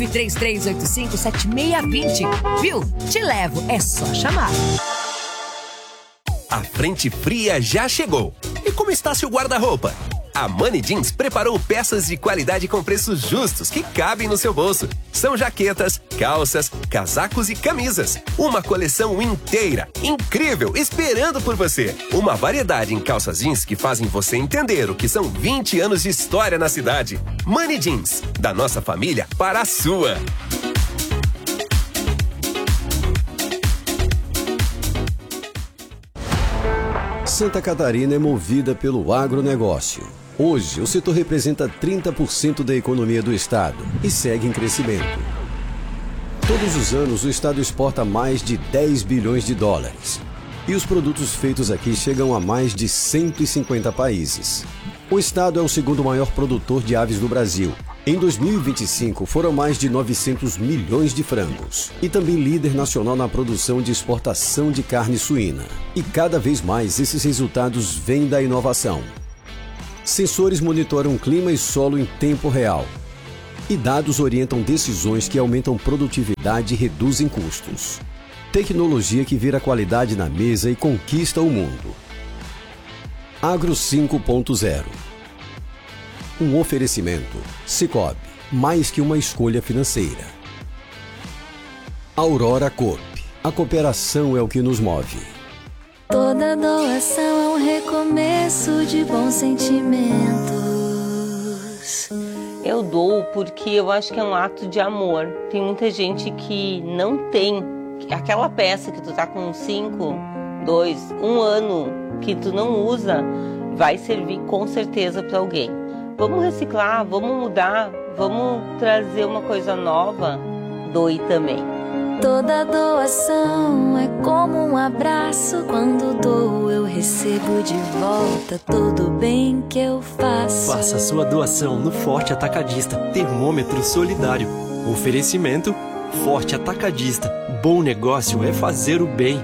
933857620. Viu? Te Levo, é só chamar. A frente fria já chegou. E como está seu guarda-roupa? A Money Jeans preparou peças de qualidade com preços justos que cabem no seu bolso. São jaquetas, calças, casacos e camisas. Uma coleção inteira, incrível, esperando por você. Uma variedade em calças jeans que fazem você entender o que são 20 anos de história na cidade. Money Jeans, da nossa família para a sua. Santa Catarina é movida pelo agronegócio. Hoje, o setor representa 30% da economia do estado e segue em crescimento. Todos os anos, o estado exporta mais de 10 bilhões de dólares. E os produtos feitos aqui chegam a mais de 150 países. O estado é o segundo maior produtor de aves do Brasil. Em 2025, foram mais de 900 milhões de frangos. E também líder nacional na produção de exportação de carne suína. E cada vez mais esses resultados vêm da inovação. Sensores monitoram clima e solo em tempo real. E dados orientam decisões que aumentam produtividade e reduzem custos. Tecnologia que vira qualidade na mesa e conquista o mundo. Agro 5.0. Um oferecimento. Sicoob, mais que uma escolha financeira. Aurora Coop. A cooperação é o que nos move. Toda doação é um recomeço de bons sentimentos. Eu dou porque eu acho que é um ato de amor. Tem muita gente que não tem. Aquela peça que tu tá com 5, 2, 1 ano que tu não usa, vai servir com certeza para alguém. Vamos reciclar, vamos mudar, vamos trazer uma coisa nova. Doe também. Toda doação é como um abraço. Quando dou, eu recebo de volta todo o bem que eu faço. Faça sua doação no Forte Atacadista Termômetro Solidário. Oferecimento Forte Atacadista. Bom negócio é fazer o bem.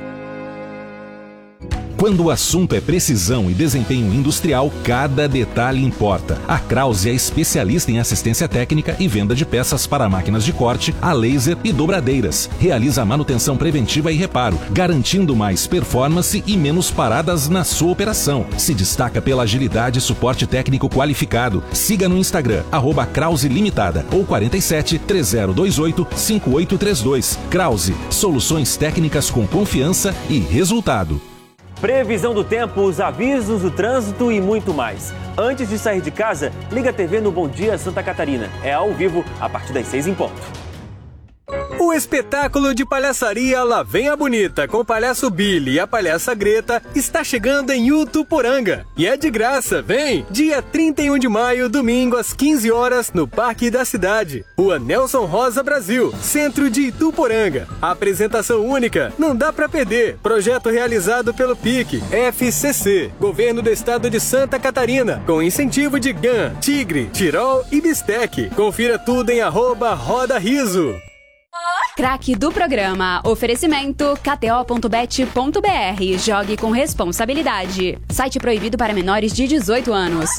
Quando o assunto é precisão e desempenho industrial, cada detalhe importa. A Krause é especialista em assistência técnica e venda de peças para máquinas de corte, a laser e dobradeiras. Realiza manutenção preventiva e reparo, garantindo mais performance e menos paradas na sua operação. Se destaca pela agilidade e suporte técnico qualificado. Siga no Instagram, @Krause Limitada ou 47 3028 5832. Krause, soluções técnicas com confiança e resultado. Previsão do tempo, os avisos do trânsito e muito mais. Antes de sair de casa, liga a TV no Bom Dia Santa Catarina. É ao vivo, a partir das 6 em ponto. O espetáculo de palhaçaria Lá Vem a Bonita com o palhaço Billy e a palhaça Greta está chegando em Utuporanga. E é de graça, vem! Dia 31 de maio, domingo, às 15 horas, no Parque da Cidade. Rua Nelson Rosa, Brasil, centro de Ituporanga. Apresentação única, não dá pra perder. Projeto realizado pelo PIC, FCC, Governo do Estado de Santa Catarina, com incentivo de GAN, Tigre, Tirol e Bistec. Confira tudo em @Roda Riso. Craque do programa. Oferecimento kto.bet.br. Jogue com responsabilidade. Site proibido para menores de 18 anos.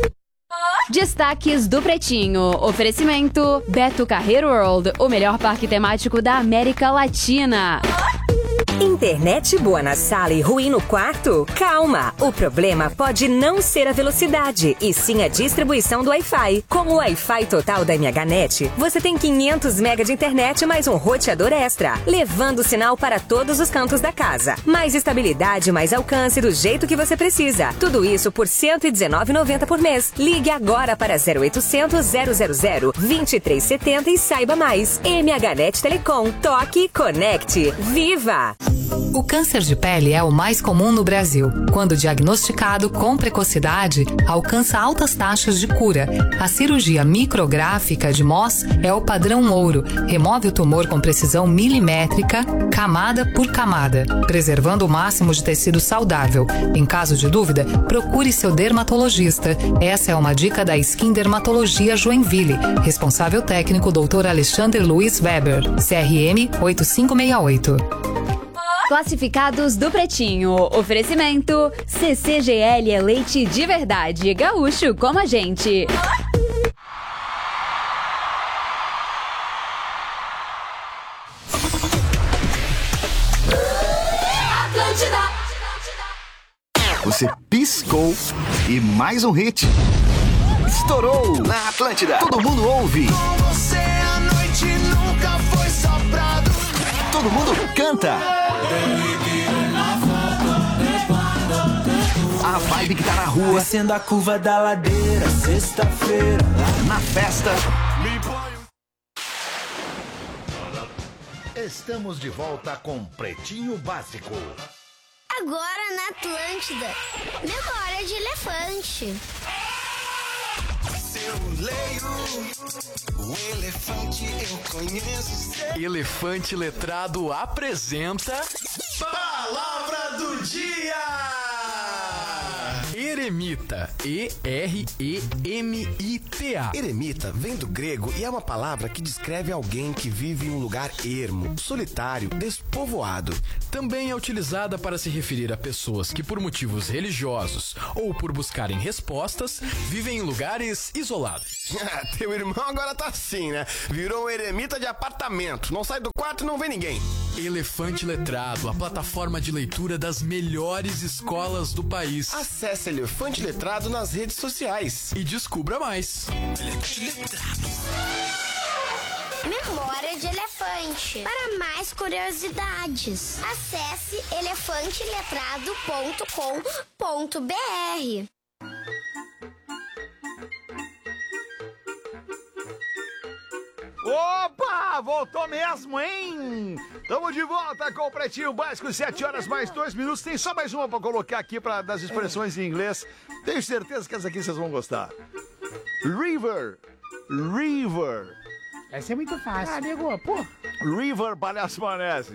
Destaques do Pretinho. Oferecimento Beto Carreiro World, o melhor parque temático da América Latina. Internet boa na sala e ruim no quarto? Calma! O problema pode não ser a velocidade, e sim a distribuição do Wi-Fi. Com o Wi-Fi total da MHNet, você tem 500 MB de internet mais um roteador extra, levando o sinal para todos os cantos da casa. Mais estabilidade, mais alcance do jeito que você precisa. Tudo isso por R$ 119,90 por mês. Ligue agora para 0800 000 2370 e saiba mais. MHNet Telecom. Toque, conecte. Viva! O câncer de pele é o mais comum no Brasil. Quando diagnosticado com precocidade, alcança altas taxas de cura. A cirurgia micrográfica de Mohs é o padrão ouro. Remove o tumor com precisão milimétrica, camada por camada, preservando o máximo de tecido saudável. Em caso de dúvida, procure seu dermatologista. Essa é uma dica da Skin Dermatologia Joinville. Responsável técnico, Dr. Alexander Luiz Weber, CRM 8568. Classificados do Pretinho. Oferecimento CCGL é leite de verdade. Gaúcho como a gente. Você piscou e mais um hit. Estourou na Atlântida. Todo mundo ouve. Com você a noite nunca foi soprado. Todo mundo canta. A vibe que tá na rua. Descendo a curva da ladeira, sexta-feira. Na festa. Estamos de volta com Pretinho Básico. Agora na Atlântida, memória de elefante. Eu leio o elefante, eu conheço. Elefante Letrado apresenta Palavra do Dia. Eremita. E-R-E-M-I-T-A. Eremita vem do grego e é uma palavra que descreve alguém que vive em um lugar ermo, solitário, despovoado. Também é utilizada para se referir a pessoas que, por motivos religiosos ou por buscarem respostas, vivem em lugares isolados. Teu irmão agora tá assim, né? Virou um eremita de apartamento. Não sai do quarto e não vê ninguém. Elefante Letrado, a plataforma de leitura das melhores escolas do país. Acesse Elefante Letrado nas redes sociais e descubra mais. Elefante Letrado. Memória de elefante. Para mais curiosidades, acesse elefanteletrado.com.br. Opa! Voltou mesmo, hein? Tamo de volta com o Pretinho Básico, 7 horas mais 2 minutos. Tem só mais uma pra colocar aqui das expressões em inglês. Tenho certeza que essa aqui vocês vão gostar. River. Essa é muito fácil. Nego, pô. River, palhaço Manese.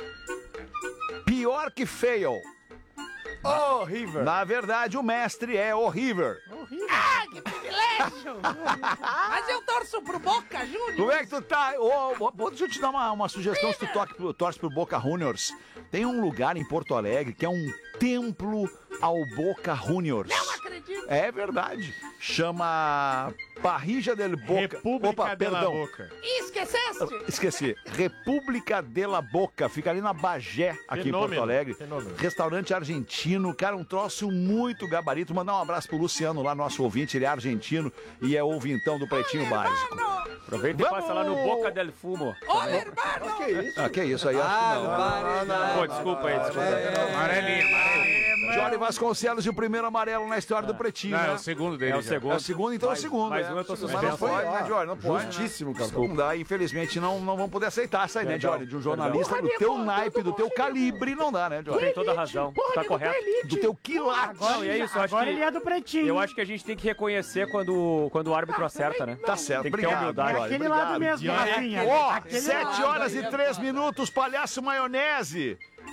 Pior que fail. Oh, River. Na verdade, o mestre é o River. Ah, que privilégio! Mas eu torço pro Boca Juniors. Como é que tu tá? Deixa eu te dar uma sugestão. Se tu torce pro Boca Juniors. Tem um lugar em Porto Alegre que é um templo ao Boca Juniors. Não acredito. É verdade. Chama Parrilla del Boca. República de la Boca. Esqueceste? Esqueci. República de la Boca. Fica ali na Bagé, aqui em Porto Alegre. Restaurante argentino. Cara, um troço muito gabarito. Mandar um abraço pro Luciano lá, nosso ouvinte. Ele é argentino e é ouvintão do Pretinho Básico. Aproveita e passa lá no Boca del Fumo. Olha, irmão! Que isso? Que isso aí? Acho que não. Pô, desculpa aí. Amarelinha. Johnny Vasconcelos e o primeiro amarelo na história do Pretinho. Não, né? é o segundo dele. É o segundo. É o segundo, então é o segundo. Mais um eu tô Mas suspenso. não pode, né, Johnny? Não pode. Justíssimo, cara. Não dá, infelizmente não vão poder aceitar essa aí, né, Johnny? De um jornalista do teu naipe, do teu calibre, não dá, né, Johnny? Tem toda a razão. Tá correto. Do teu quilate. Não, e é isso. Agora ele é do Pretinho. Eu acho que a gente tem que reconhecer quando o árbitro acerta, né? Tá certo, Tem que ter obrigado. humildade. Johnny, Aquele lado mesmo, Rafinha. Ó, 7 horas e 3 minutos, palhaço maionese.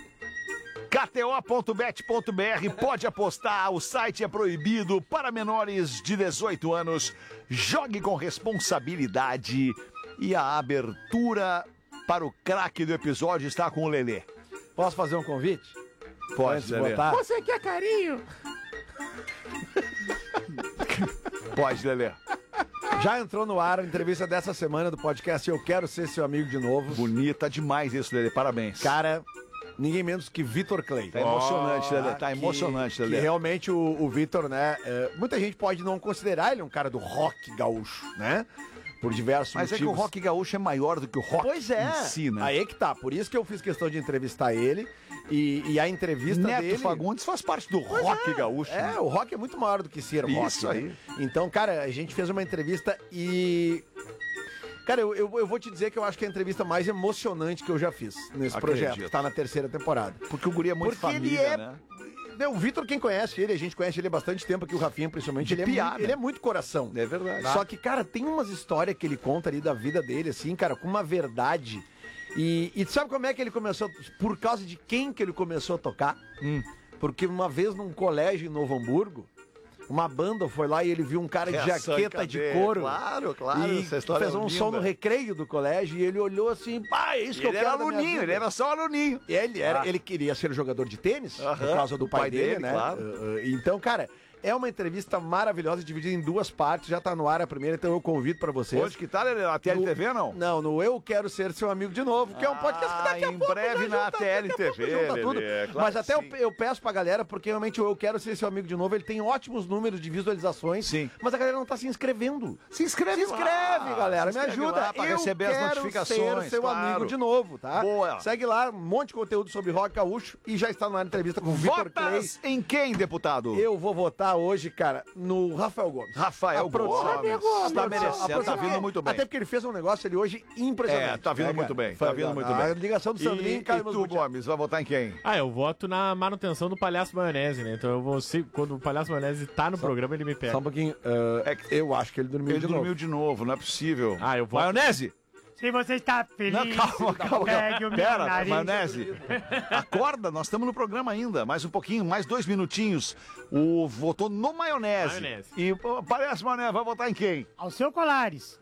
KTO.bet.br, pode apostar, o site é proibido para menores de 18 anos. Jogue com responsabilidade. E a abertura para o craque do episódio está com o Lelê. Posso fazer um convite? Pode, Lelê. Você quer carinho? Pode, Lelê. Já entrou no ar a entrevista dessa semana do podcast Eu Quero Ser Seu Amigo de Novo. Bonita demais isso, Lelê, parabéns. Cara, ninguém menos que Vitor Clay. Tá emocionante, Lelê, tá emocionante, Lelê. Que realmente o Vitor, né, muita gente pode não considerar ele um cara do rock gaúcho, né? Por diversos Mas motivos. é que o rock gaúcho é maior do que o rock em si, né? Aí é que tá. Por isso que eu fiz questão de entrevistar ele. E a entrevista Neto dele... Fagundes faz parte do rock gaúcho. É, né? o rock é muito maior do que ser rock. Isso né? aí. Então, cara, a gente fez uma entrevista e... Cara, eu vou te dizer que eu acho que é a entrevista mais emocionante que eu já fiz nesse projeto, que tá na 3ª temporada. Porque o guri é muito família, ele é... né? O Vitor, quem conhece ele, a gente conhece ele há bastante tempo aqui, o Rafinha principalmente, ele é muito coração. É verdade. Só que, cara, tem umas histórias que ele conta ali da vida dele, assim, cara, com uma verdade. E sabe como é que ele começou? Por causa de quem que ele começou a tocar? Porque uma vez num colégio em Novo Hamburgo, uma banda foi lá e ele viu um cara de jaqueta de couro. Claro, E essa história fez um som no recreio do colégio e ele olhou assim, pá, é isso que eu Ele quero era da minha aluninho, vida. ele era só aluninho. E ele queria ser jogador de tênis, por causa do pai dele, né? claro. Então, cara, é uma entrevista maravilhosa, dividida em 2 partes, já tá no ar a primeira, então eu convido pra vocês. Onde que tá, Lelê? Na TLTV, não? Não, no Eu Quero Ser Seu Amigo de Novo, que é um podcast que daqui a pouco... Em breve na TLTV, Lelê. Mas até eu peço pra galera, porque realmente o Eu Quero Ser Seu Amigo de Novo, ele tem ótimos números de visualizações. Sim. Mas a galera não tá se inscrevendo. Se inscreve galera. Se Me inscreve ajuda. lá pra receber as notificações. Ser seu claro. amigo de novo, tá? Boa. Segue lá, um monte de conteúdo sobre rock gaúcho e já está no ar a entrevista com o Vitor Clay. Votas em quem, deputado? Eu vou votar hoje, cara, no Rafael Gomes. Rafael Gomes. Tá merecendo, tá vindo muito bem. Até porque ele fez um negócio ali hoje impressionante. Tá vindo muito bem. Tá vindo muito bem. A ligação do Sandrinho, cara. E tu, Gomes, vai votar em quem? Eu voto na manutenção do Palhaço Maionese, né? Então eu vou quando o Palhaço Maionese tá no programa, ele me pega. Só um pouquinho. Eu acho que ele dormiu de novo. Ele dormiu de novo, não é possível. Eu voto. Maionese! Se você está feliz, Não, calma. pegue o meu Pera, nariz. Maionese. Acorda, nós estamos no programa ainda. Mais um pouquinho, mais 2 minutinhos. Votou no Maionese. E parece, Maionese, vai votar em quem? Ao seu Colares.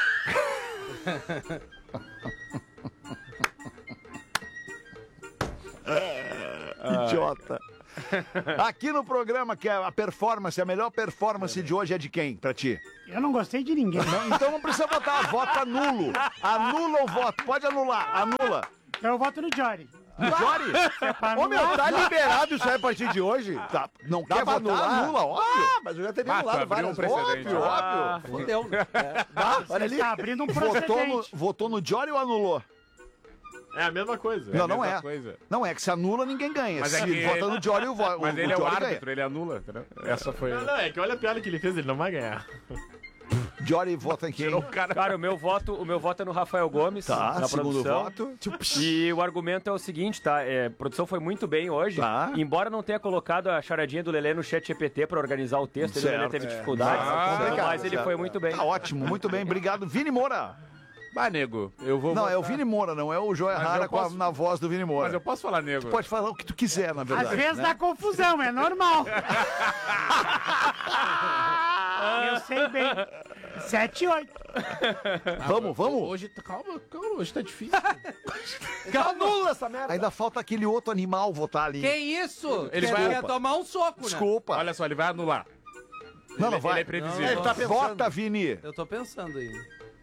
Idiota. Aqui no programa, que é a performance, a melhor performance de hoje é de quem, pra ti? Eu não gostei de ninguém. Então não precisa votar, vota nulo. Anula o voto, pode anular, anula. Eu voto no Jory. No Jory? Ô, meu, tá liberado isso aí a partir de hoje? Tá, não Dá quer pra votar? anular? Anula, óbvio. Mas eu já teria anulado várias vezes. Óbvio. Fudeu. Olha ali. Tá abrindo um precedente. Votou no Jory ou anulou? É a mesma coisa. Não é. Não é que se anula, ninguém ganha. Mas se é que vota no Jory, Mas ele é o Jory árbitro, ganha. ele anula, entendeu? Essa foi... Não, é que olha a piada que ele fez, ele não vai ganhar. Jory vota em quem? Cara, o meu voto é no Rafael Gomes, Tá, na segundo produção. voto. E o argumento é o seguinte, tá? A produção foi muito bem hoje. Tá. Embora não tenha colocado a charadinha do Lelê no chat GPT pra organizar o texto, ele Certo. teve dificuldades. Mas ele foi muito bem. Tá ótimo, muito bem. Obrigado. Vini Moura. Vai, nego, eu vou Não, votar. é o Vini Moura, não é o Joia Mas Rara eu posso- na voz do Vini Moura. Mas eu posso falar, nego? Tu pode falar o que tu quiser, na verdade. Às vezes né? dá confusão, é normal. Eu sei bem. 7 e 8. Vamos? Hoje, calma, hoje tá difícil. Anula essa merda. Ainda falta aquele outro animal votar ali. Que isso? Ele Queria vai- tomar um soco, né? Desculpa. Olha só, ele vai anular. Não, não Ele vai. é previsível. Não, Ele tá pensando. Vota, Vini. Eu tô pensando aí.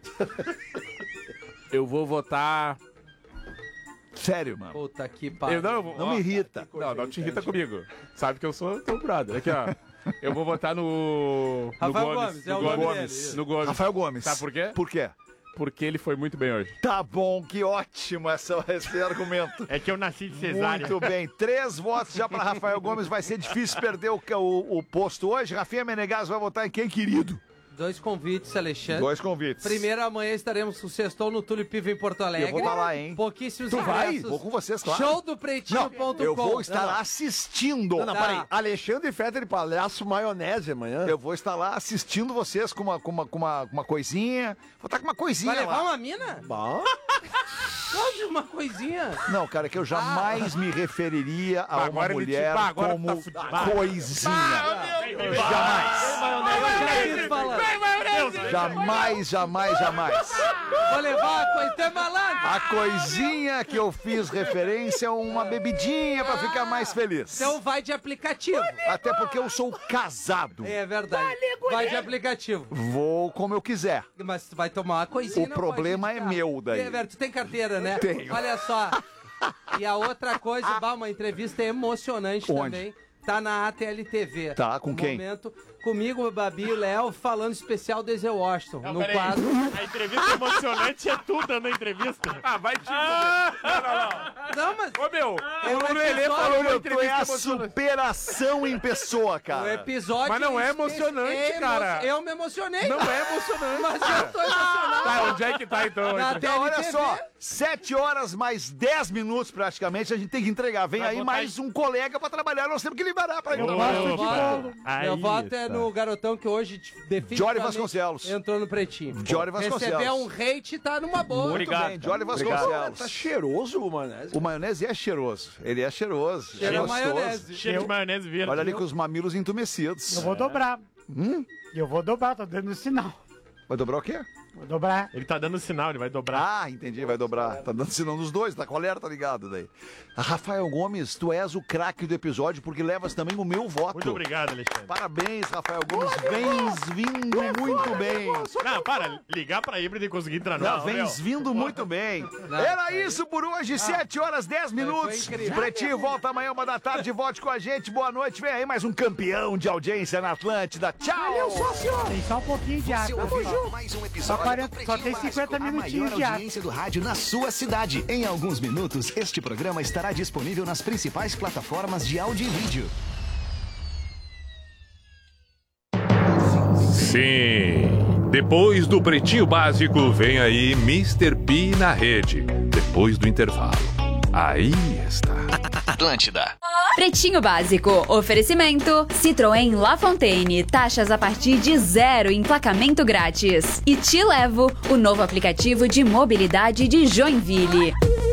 Eu vou votar... Sério, mano. Puta que pariu. Não me irrita. Não te irrita comigo. Sabe que eu sou teu brother. Aqui, ó. Eu vou votar no Rafael Gomes, é o nome dele. No Gomes. Rafael Gomes. Sabe por quê? Por quê? Porque ele foi muito bem hoje. Tá bom, que ótimo esse argumento. É que eu nasci de cesárea. Muito bem. 3 votos já para Rafael Gomes. Vai ser difícil perder o posto hoje. Rafinha Menegas vai votar em quem, querido? 2 convites, Alexandre. 2 convites. Primeiro, amanhã estaremos com o Sextou no Túlio Piva em Porto Alegre. Eu vou estar lá, hein? Pouquíssimos Tu vai? ingressos. Vou com vocês, claro. Show do Pretinho.com. Eu vou estar lá assistindo. Não, peraí. Alexandre Fetter e Palhaço Maionese amanhã. Eu vou estar lá assistindo vocês com uma coisinha. Vou estar com uma coisinha Vai levar lá. uma mina? Bom. Pode uma coisinha. Não, cara, que eu jamais me referiria a uma Agora ele mulher te- agora como tá fudido. coisinha. Jamais. Jamais. Vou levar a coisa. Tu é malandro. A coisinha que eu fiz referência é uma bebidinha pra ficar mais feliz. Então vai de aplicativo. Até porque eu sou casado. É verdade. Vai de aplicativo. Vou como eu quiser. Mas tu vai tomar uma coisinha. O não problema pode é ficar. meu daí. É verdade. Tu tem carteira, né? Tenho. Olha só. E a outra coisa, uma entrevista emocionante Onde? também. Tá na ATL-TV. Tá, com quem? Momento, comigo, o Babi e o Léo, falando especial Denzel Washington. Não, no peraí. quadro. A entrevista emocionante é tu dando a entrevista. Vai te... Não, mas... Ô, meu, É um o Lelê episódio, falou uma Tu é entrevista a emocionante. superação em pessoa, O cara. episódio... Mas não é emocionante, cara. Eu me emocionei. Não é emocionante, Mas cara. eu tô emocionado. Tá, onde é que tá, então? Na Então, olha TNTV. só, 7 horas mais 10 minutos praticamente, a gente tem que entregar. Vem Vai aí botar mais um colega pra trabalhar, nós temos que liberar pra ele. Meu voto é no garotão que hoje definitivamente Jory Vasconcelos. entrou no Pretinho. Jory Vasconcelos. Recebeu um hate e tá numa boa. Muito bem, Jory Vasconcelos. Tá cheiroso o maionese. O maionese é cheiroso. Ele é cheiroso. Cheira é a gostoso. maionese. Cheio de maionese verde. Olha ali com os mamilos entumecidos. Eu vou dobrar. Eu vou dobrar, tô dando sinal. Vai dobrar o quê? Vou dobrar. Ele tá dando sinal, ele vai dobrar. Ah, entendi, vai dobrar. Tá dando sinal nos dois, tá com alerta, tá ligado daí. Rafael Gomes, tu és o craque do episódio porque levas também o meu voto. Muito obrigado, Alexandre. Parabéns, Rafael Gomes. Vens vindo muito bem. Não, para, ligar pra híbrido e conseguir entrar no Não, vens vindo muito bem. Era isso por hoje, 7 horas 10 minutos. Pretinho volta amanhã, 1 da tarde. Volte com a gente. Boa noite. Vem aí mais um campeão de audiência na Atlântida. Tchau. Valeu, sócio. Tem só um pouquinho de ar. Mais um Só, episódio 40, só tem 50 minutinhos a de maior ar. audiência do rádio na sua cidade. Em alguns minutos, este programa estará disponível nas principais plataformas de áudio e vídeo. Sim. Depois do Pretinho Básico, vem aí Mr. P na rede. Depois do intervalo. Aí está. Atlântida. Pretinho Básico. Oferecimento Citroën La Fontaine. Taxas a partir de 0, emplacamento grátis. E Te Levo, o novo aplicativo de mobilidade de Joinville.